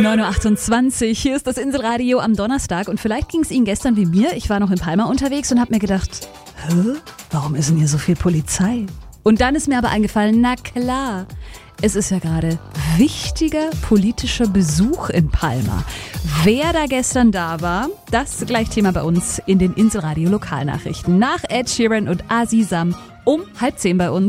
9.28 Uhr, hier ist das Inselradio am Donnerstag und vielleicht ging es Ihnen gestern wie mir. Ich war noch in Palma unterwegs und habe mir gedacht, warum ist denn hier so viel Polizei? Und dann ist mir aber eingefallen, na klar, es ist ja gerade wichtiger politischer Besuch in Palma. Wer da gestern da war, das gleich Thema bei uns in den Inselradio Lokalnachrichten. Nach Ed Sheeran und Azizam um 9:30 bei uns.